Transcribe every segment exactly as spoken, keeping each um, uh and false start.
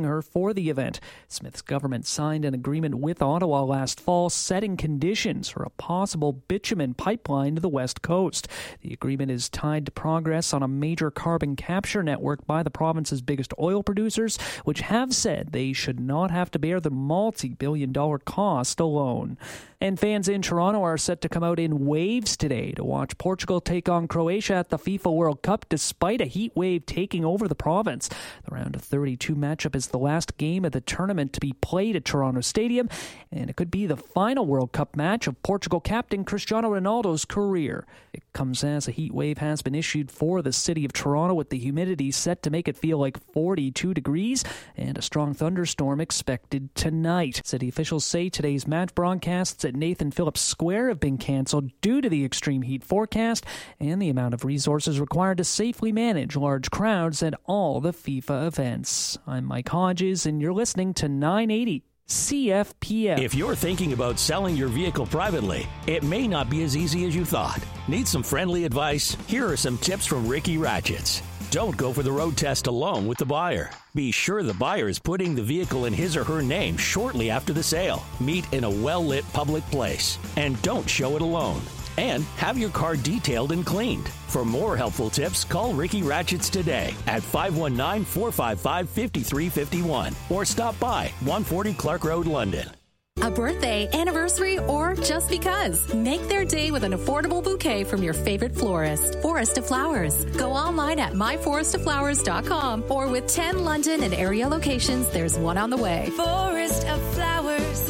using her for the event. Smith's government signed an agreement with Ottawa last fall setting conditions for a possible bitumen pipeline to the west coast. The agreement is tied to progress on a major carbon capture network by the province's biggest oil producers, which have said they should not have to bear the multi-billion dollar cost alone. And fans in Toronto are set to come out in waves today to watch Portugal take on Croatia at the FIFA World Cup despite a heat wave taking over the province. The round of thirty-two matchup is the last game of the tournament to be played at Toronto Stadium, and it could be the final World Cup match of Portugal captain Cristiano Ronaldo's career. It comes as a heat wave has been issued for the city of Toronto, with the humidity set to make it feel like forty-two degrees and a strong thunderstorm expected tonight. City officials say today's match broadcasts at Nathan Phillips Square have been canceled due to the extreme heat forecast and the amount of resources required to safely manage large crowds at all the FIFA events. I'm Mike Hodges, and you're listening to nine eighty C F P L. If you're thinking about selling your vehicle privately, it may not be as easy as you thought. Need some friendly advice? Here are some tips from Ricky Ratchets. Don't go for the road test alone with the buyer. Be sure the buyer is putting the vehicle in his or her name shortly after the sale. Meet in a well-lit public place. And don't show it alone. And have your car detailed and cleaned. For more helpful tips, call Ricky Ratchets today at five one nine, four five five, five three five one or stop by one forty Clark Road, London. A birthday, anniversary, or just because. Make their day with an affordable bouquet from your favorite florist. Forest of Flowers. Go online at my forest of flowers dot com, or with ten London and area locations, there's one on the way. Forest of Flowers.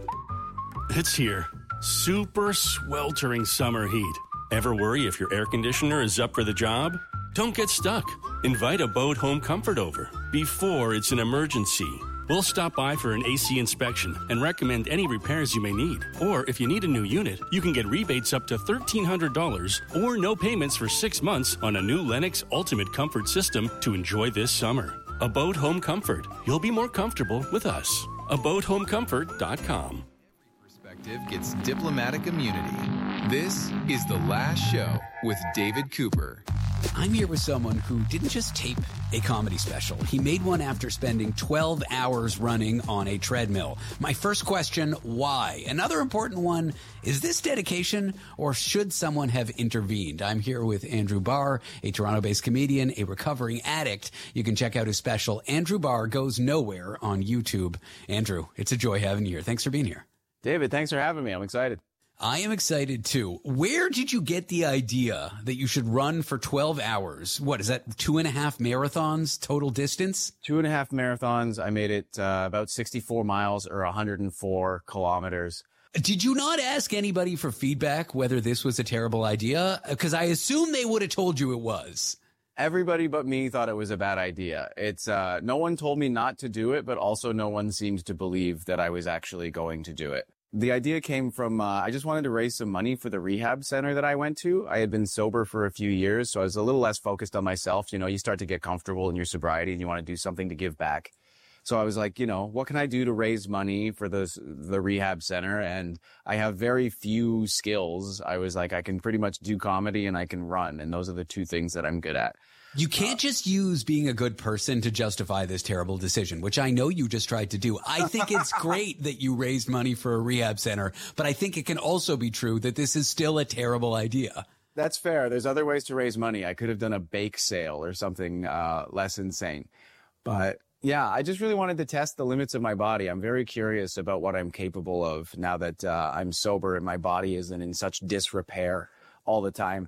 It's here. Super sweltering summer heat. Ever worry if your air conditioner is up for the job? Don't get stuck. Invite Abode Home Comfort over before it's an emergency. We'll stop by for an A C inspection and recommend any repairs you may need. Or if you need a new unit, you can get rebates up to thirteen hundred dollars or no payments for six months on a new Lennox Ultimate Comfort system to enjoy this summer. Abode Home Comfort. You'll be more comfortable with us. abode home comfort dot com. Perspective gets diplomatic immunity. This is The Last Show with David Cooper. I'm here with someone who didn't just tape a comedy special. He made one after spending twelve hours running on a treadmill. My first question, why? Another important one, is this dedication or should someone have intervened? I'm here with Andrew Barr, a Toronto-based comedian, a recovering addict. You can check out his special, Andrew Barr Goes Nowhere, on YouTube. Andrew, it's a joy having you here. Thanks for being here. David, thanks for having me. I'm excited. I am excited, too. Where did you get the idea that you should run for twelve hours? What, is that two and a half marathons total distance? Two and a half marathons. I made it uh, about sixty-four miles or one hundred four kilometers. Did you not ask anybody for feedback whether this was a terrible idea? Because I assume they would have told you it was. Everybody but me thought it was a bad idea. It's uh, no one told me not to do it, but also no one seemed to believe that I was actually going to do it. The idea came from, uh, I just wanted to raise some money for the rehab center that I went to. I had been sober for a few years, so I was a little less focused on myself. You know, you start to get comfortable in your sobriety and you want to do something to give back. So I was like, you know, what can I do to raise money for the, the rehab center? And I have very few skills. I was like, I can pretty much do comedy and I can run. And those are the two things that I'm good at. You can't just use being a good person to justify this terrible decision, which I know you just tried to do. I think it's great that you raised money for a rehab center, but I think it can also be true that this is still a terrible idea. That's fair. There's other ways to raise money. I could have done a bake sale or something uh, less insane. But yeah, I just really wanted to test the limits of my body. I'm very curious about what I'm capable of now that uh, I'm sober and my body isn't in such disrepair all the time.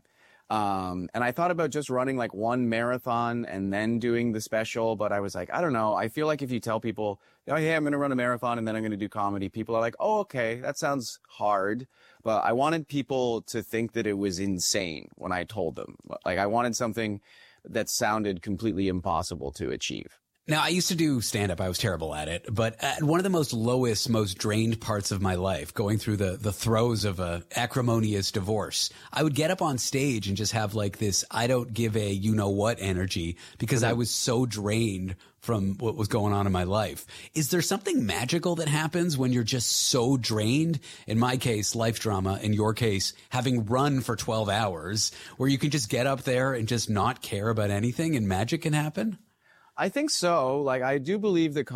Um, and I thought about just running like one marathon and then doing the special, but I was like, I don't know. I feel like if you tell people, oh, hey, I'm going to run a marathon and then I'm going to do comedy, people are like, oh, okay, that sounds hard. But I wanted people to think that it was insane when I told them. Like, I wanted something that sounded completely impossible to achieve. Now, I used to do stand-up. I was terrible at it. But at one of the most lowest, most drained parts of my life, going through the, the throes of a acrimonious divorce, I would get up on stage and just have like this I don't give a you-know-what energy because I was so drained from what was going on in my life. Is there something magical that happens when you're just so drained? In my case, life drama. In your case, having run for twelve hours, where you can just get up there and just not care about anything and magic can happen? I think so. Like, I do believe that